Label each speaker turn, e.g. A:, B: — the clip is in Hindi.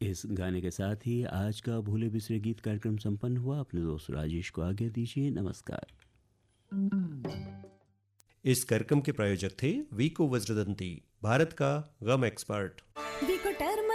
A: इस गाने के साथ ही आज का भूले बिसरे गीत कार्यक्रम संपन्न हुआ। अपने दोस्त राजेश को आज्ञा दीजिए, नमस्कार।
B: इस कार्यक्रम के प्रायोजक थे वीको वज्रदंती, भारत का गम एक्सपर्ट।
C: वीको टर्म